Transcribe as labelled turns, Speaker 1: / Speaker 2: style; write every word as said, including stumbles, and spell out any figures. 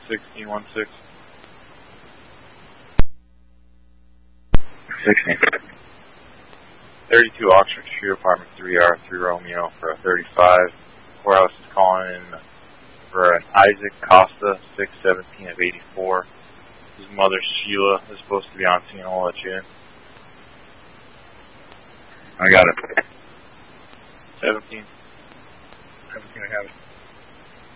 Speaker 1: sixteen one six.
Speaker 2: sixteen.
Speaker 1: thirty-two Oxford Street, apartment three R three Romeo for a thirty-five. Courthouse is calling in for an Isaac Costa, six seventeen of eighty-four. His mother, Sheila, is supposed to be on scene. I'll let you in.
Speaker 2: I got it.
Speaker 1: seventeen.
Speaker 3: seventeen, I have it.